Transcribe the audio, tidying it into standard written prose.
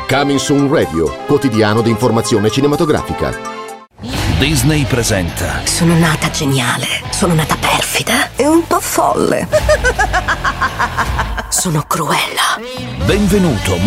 Coming Soon Radio, quotidiano di informazione cinematografica. Disney presenta. Sono nata geniale, sono nata perfida e un po' folle. Sono Cruella. Benvenuto